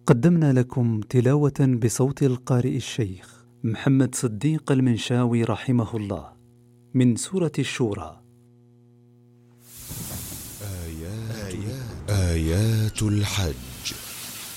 قدمنا لكم تلاوة بصوت القارئ الشيخ محمد صديق المنشاوي رحمه الله من سورة الشورى. آيات الحج.